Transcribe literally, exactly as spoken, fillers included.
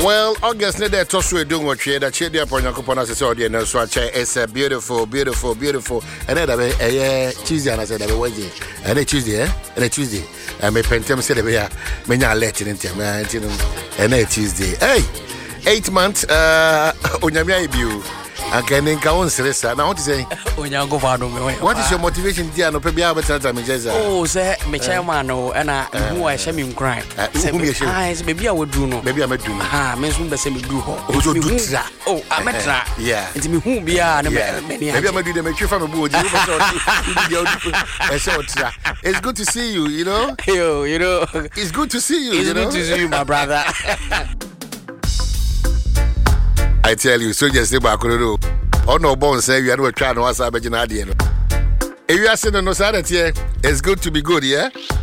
Well, August ne de toss we doing what we that che dey upon Yakopon as say audio no so che it's a beautiful beautiful beautiful and then be eh Tuesday and I said that Wednesday and then Tuesday eh and Tuesday and me pentem say be ya me nya alert in ntem and then Tuesday hey eight months uh onyamia ibiu and can nka won seresa na what is say onyango fado me what is your motivation dia no pe bia better time jeza oh say me chairman no na hu a hye me nkran ah say baby a woduru no baby a medu no ah me so be say me du ho o so du tra oh ametra yeah nti me hu bia na me baby a medu de me twa me bu oji o be so tra it's good to see you you know yo you know it's good to see you it's you know good to see you my brother. I tell you, so just say back on oh no bon say you are not trying to answer Bejina. If you are saying no, it's good to be good, yeah.